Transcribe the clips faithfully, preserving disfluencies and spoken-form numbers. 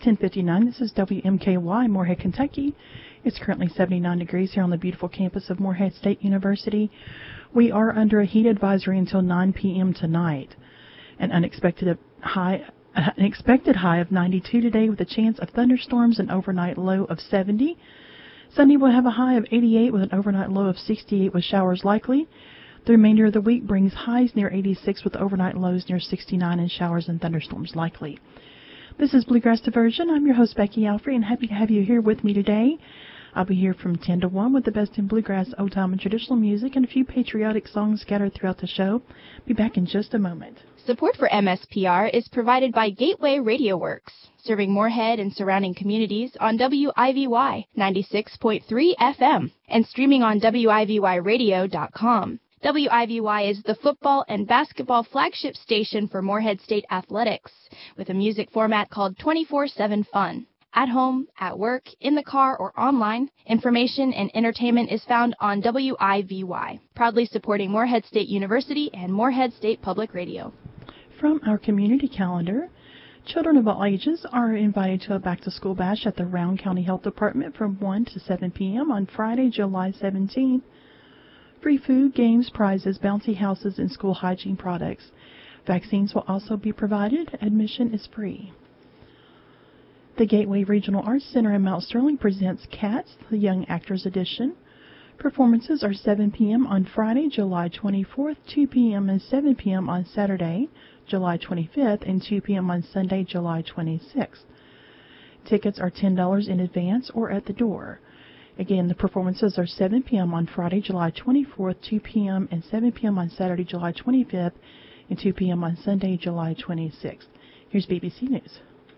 ten fifty-nine. This is W M K Y, Moorhead, Kentucky. It's currently seventy-nine degrees here on the beautiful campus of Moorhead State University. We are under a heat advisory until nine p.m. tonight. An unexpected high, an expected high of ninety-two today with a chance of thunderstorms, an overnight low of seventy. Sunday will have a high of eighty-eight with an overnight low of sixty-eight with showers likely. The remainder of the week brings highs near eighty-six with overnight lows near sixty-nine and showers and thunderstorms likely. This is Bluegrass Diversion. I'm your host, Becky Alfrey, and happy to have you here with me today. I'll be here from ten to one with the best in bluegrass, old-time, and traditional music, and a few patriotic songs scattered throughout the show. Be back in just a moment. Support for M S P R is provided by Gateway Radio Works, serving Moorhead and surrounding communities on W I V Y ninety-six point three F M and streaming on W I V Y radio dot com. W I V Y is the football and basketball flagship station for Moorhead State Athletics, with a music format called twenty-four seven Fun. At home, at work, in the car, or online, information and entertainment is found on W I V Y, proudly supporting Moorhead State University and Moorhead State Public Radio. From our community calendar, children of all ages are invited to a back-to-school bash at the Round County Health Department from one to seven p.m. on Friday, July seventeenth. Free food, games, prizes, bouncy houses, and school hygiene products. Vaccines will also be provided. Admission is free. The Gateway Regional Arts Center in Mount Sterling presents Cats, the Young Actors Edition. Performances are seven p.m. on Friday, July twenty-fourth, two p.m. and seven p.m. on Saturday, July twenty-fifth, and two p.m. on Sunday, July twenty-sixth. Tickets are ten dollars in advance or at the door. Again, the performances are seven p.m. on Friday, July twenty-fourth, two p.m. and seven p.m. on Saturday, July twenty-fifth, and two p.m. on Sunday, July twenty-sixth. Here's B B C News.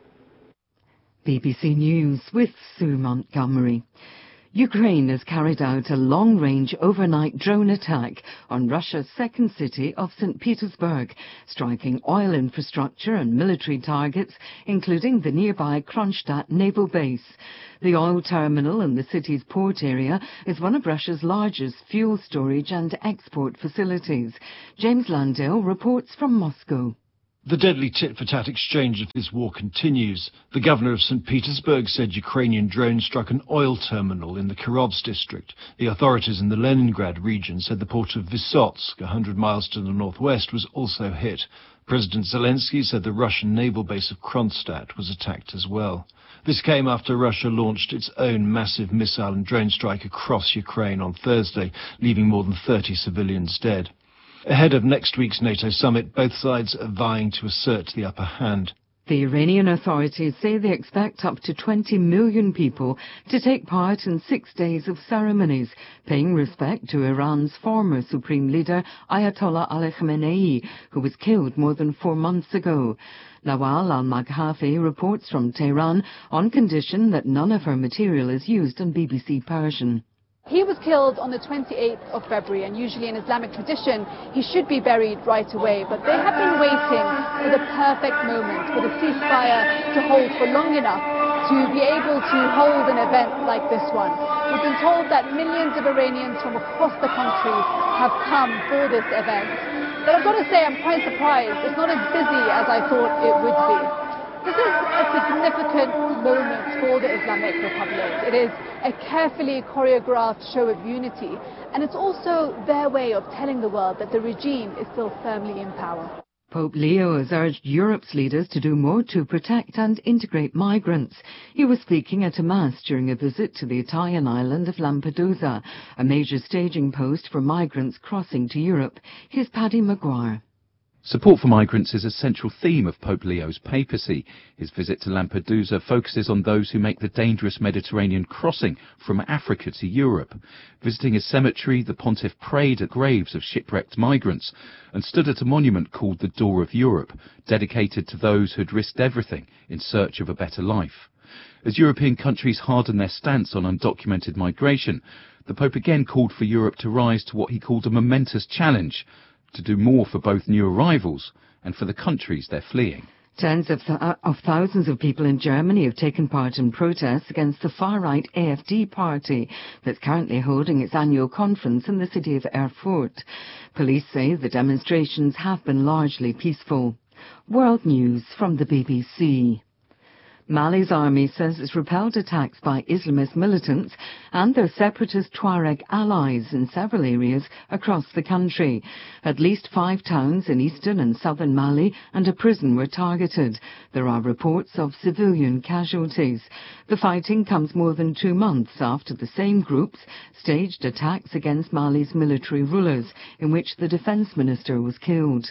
B B C News with Sue Montgomery. Ukraine has carried out a long-range overnight drone attack on Russia's second city of Saint Petersburg, striking oil infrastructure and military targets, including the nearby Kronstadt naval base. The oil terminal in the city's port area is one of Russia's largest fuel storage and export facilities. James Landale reports from Moscow. The deadly tit-for-tat exchange of this war continues. The governor of Saint Petersburg said Ukrainian drones struck an oil terminal in the Kirovsk district. The authorities in the Leningrad region said the port of Vysotsk, one hundred miles to the northwest, was also hit. President Zelensky said the Russian naval base of Kronstadt was attacked as well. This came after Russia launched its own massive missile and drone strike across Ukraine on Thursday, leaving more than thirty civilians dead. Ahead of next week's NATO summit, both sides are vying to assert the upper hand. The Iranian authorities say they expect up to twenty million people to take part in six days of ceremonies, paying respect to Iran's former supreme leader, Ayatollah Ali Khamenei, who was killed more than four months ago. Nawal al-Maghafi reports from Tehran on condition that none of her material is used on B B C Persian. He was killed on the twenty-eighth of February, and usually in Islamic tradition, he should be buried right away. But they have been waiting for the perfect moment, for the ceasefire to hold for long enough to be able to hold an event like this one. We've been told that millions of Iranians from across the country have come for this event. But I've got to say, I'm quite surprised. It's not as busy as I thought it would be. This is a significant moment for the Islamic Republic. It is a carefully choreographed show of unity, and it's also their way of telling the world that the regime is still firmly in power. Pope Leo has urged Europe's leaders to do more to protect and integrate migrants. He was speaking at a mass during a visit to the Italian island of Lampedusa, a major staging post for migrants crossing to Europe. Here's Paddy Maguire. Support for migrants is a central theme of Pope Leo's papacy. His visit to Lampedusa focuses on those who make the dangerous Mediterranean crossing from Africa to Europe. Visiting a cemetery, the pontiff prayed at graves of shipwrecked migrants and stood at a monument called the Door of Europe, dedicated to those who had risked everything in search of a better life. As European countries harden their stance on undocumented migration, the Pope again called for Europe to rise to what he called a momentous challenge, to do more for both new arrivals and for the countries they're fleeing. Tens of, th- of thousands of people in Germany have taken part in protests against the far-right A F D party that's currently holding its annual conference in the city of Erfurt. Police say the demonstrations have been largely peaceful. World News from the B B C. Mali's army says it's repelled attacks by Islamist militants and their separatist Tuareg allies in several areas across the country. At least five towns in eastern and southern Mali and a prison were targeted. There are reports of civilian casualties. The fighting comes more than two months after the same groups staged attacks against Mali's military rulers, in which the defense minister was killed.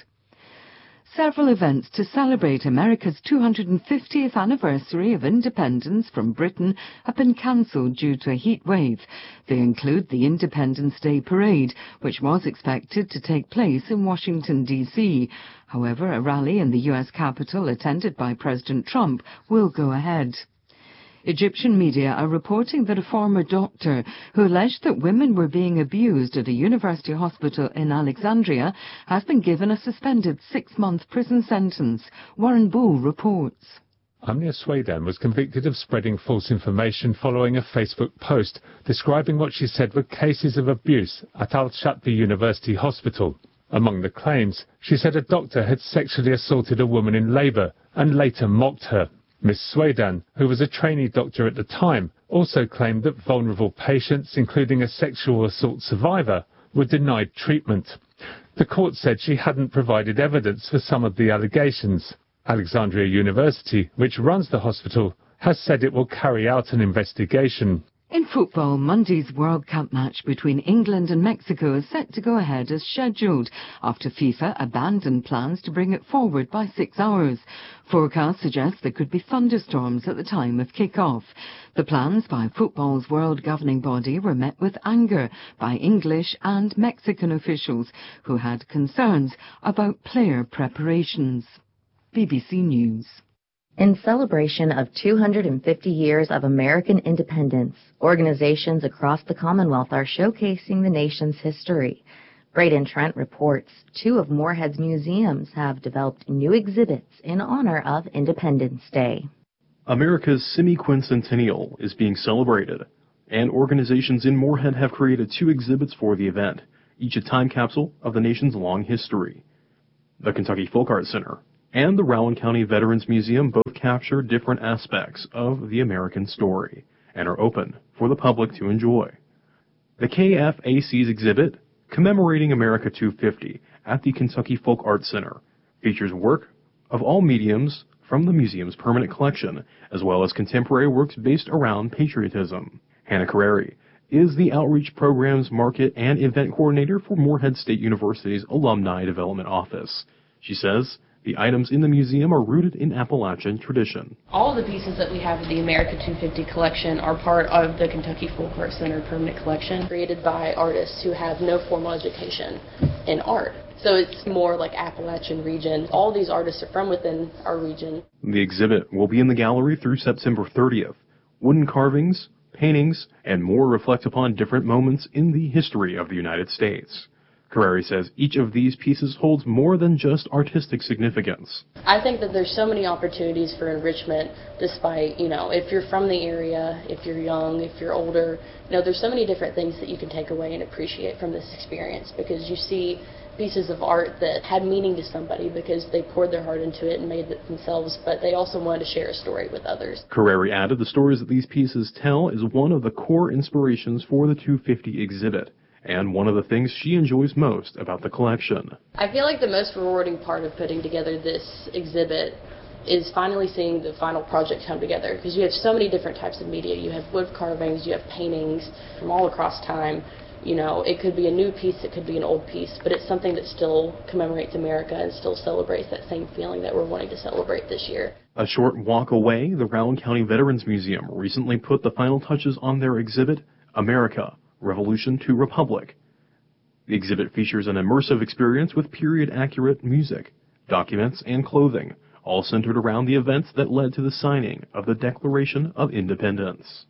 Several events to celebrate America's two hundred fiftieth anniversary of independence from Britain have been cancelled due to a heat wave. They include the Independence Day Parade, which was expected to take place in Washington, D C However, a rally in the U S Capitol attended by President Trump will go ahead. Egyptian media are reporting that a former doctor who alleged that women were being abused at a university hospital in Alexandria has been given a suspended six-month prison sentence. Warren Bull reports. Amnia Swedan was convicted of spreading false information following a Facebook post describing what she said were cases of abuse at Al-Shatbi University Hospital. Among the claims, she said a doctor had sexually assaulted a woman in labour and later mocked her. Miz Swedan, who was a trainee doctor at the time, also claimed that vulnerable patients, including a sexual assault survivor, were denied treatment. The court said she hadn't provided evidence for some of the allegations. Alexandria University, which runs the hospital, has said it will carry out an investigation. In football, Monday's World Cup match between England and Mexico is set to go ahead as scheduled after FIFA abandoned plans to bring it forward by six hours. Forecasts suggest there could be thunderstorms at the time of kick-off. The plans by football's world governing body were met with anger by English and Mexican officials who had concerns about player preparations. B B C News. In celebration of two hundred fifty years of American independence, organizations across the Commonwealth are showcasing the nation's history. Braden Trent reports two of Moorhead's museums have developed new exhibits in honor of Independence Day. America's semi-quincentennial is being celebrated, and organizations in Moorhead have created two exhibits for the event, each a time capsule of the nation's long history. The Kentucky Folk Art Center and the Rowan County Veterans Museum both capture different aspects of the American story and are open for the public to enjoy. The K F A C's exhibit, Commemorating America two fifty at the Kentucky Folk Art Center, features work of all mediums from the museum's permanent collection, as well as contemporary works based around patriotism. Hannah Carreri is the Outreach Programs Market and Event Coordinator for Moorhead State University's Alumni Development Office. She says the items in the museum are rooted in Appalachian tradition. All of the pieces that we have in the America two fifty collection are part of the Kentucky Folk Art Center permanent collection, created by artists who have no formal education in art. So it's more like Appalachian region. All these artists are from within our region. The exhibit will be in the gallery through September thirtieth. Wooden carvings, paintings, and more reflect upon different moments in the history of the United States. Carreri says each of these pieces holds more than just artistic significance. I think that there's so many opportunities for enrichment despite, you know, if you're from the area, if you're young, if you're older, you know, there's so many different things that you can take away and appreciate from this experience because you see pieces of art that had meaning to somebody because they poured their heart into it and made it themselves, but they also wanted to share a story with others. Carreri added the stories that these pieces tell is one of the core inspirations for the two fifty exhibit, and one of the things she enjoys most about the collection. I feel like the most rewarding part of putting together this exhibit is finally seeing the final project come together, because you have so many different types of media. You have wood carvings, you have paintings from all across time. You know, it could be a new piece, it could be an old piece, but it's something that still commemorates America and still celebrates that same feeling that we're wanting to celebrate this year. A short walk away, the Rowan County Veterans Museum recently put the final touches on their exhibit, America, Revolution to Republic. The exhibit features an immersive experience with period-accurate music, documents, and clothing, all centered around the events that led to the signing of the Declaration of Independence.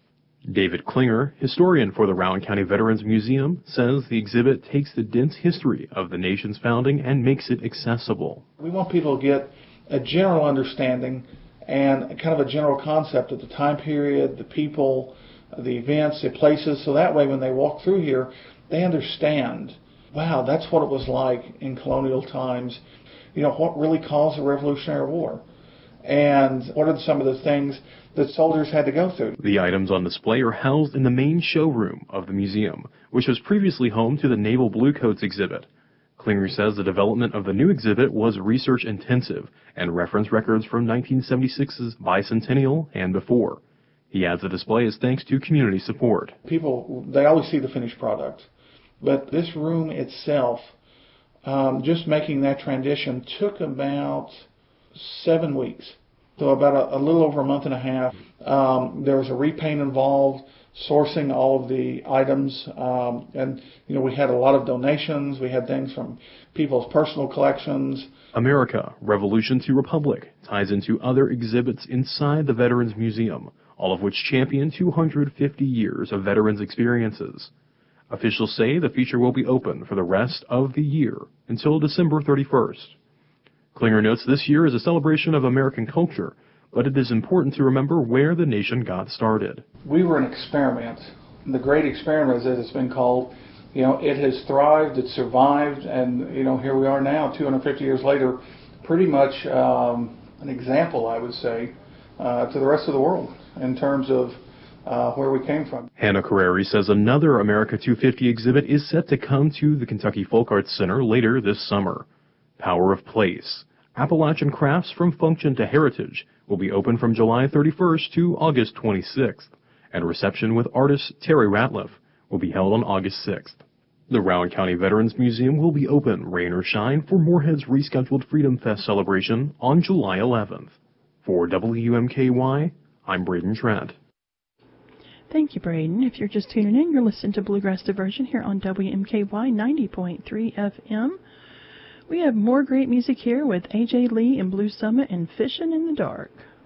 David Klinger, historian for the Rowan County Veterans Museum, says the exhibit takes the dense history of the nation's founding and makes it accessible. We want people to get a general understanding and kind of a general concept of the time period, the people, the events, the places, so that way when they walk through here, they understand, wow, that's what it was like in colonial times, you know, what really caused the Revolutionary War. and what are some of the things that soldiers had to go through. The items on display are housed in the main showroom of the museum, which was previously home to the Naval Bluecoats exhibit. Klinger says the development of the new exhibit was research intensive and referenced records from nineteen seventy-six's bicentennial and before. He adds the display is thanks to community support. People, they always see the finished product, but this room itself, um, just making that transition took about seven weeks. So about a, a little over a month and a half. Um, there was a repaint involved, sourcing all of the items, um, and you know we had a lot of donations. We had things from people's personal collections. America, Revolution to Republic ties into other exhibits inside the Veterans Museum, all of which champion two hundred fifty years of veterans' experiences. Officials say the feature will be open for the rest of the year until December thirty-first. Klinger notes this year is a celebration of American culture, but it is important to remember where the nation got started. We were an experiment. The great experiment, as it's been called. You know, it has thrived, it survived, and you know, here we are now, two hundred fifty years later, pretty much um, an example, I would say, uh, to the rest of the world in terms of uh, where we came from. Hannah Carreri says another America two fifty exhibit is set to come to the Kentucky Folk Arts Center later this summer. Power of Place, Appalachian Crafts from Function to Heritage, will be open from July thirty-first to August twenty-sixth, and reception with artist Terry Ratliff will be held on August sixth. The Rowan County Veterans Museum will be open, rain or shine, for Moorhead's rescheduled Freedom Fest celebration on July eleventh. For W M K Y, I'm Braden Trent. Thank you, Braden. If you're just tuning in, you're listening to Bluegrass Diversion here on W M K Y ninety point three F M. We have more great music here with A J Lee and Blue Summit and Fishin' in the Dark.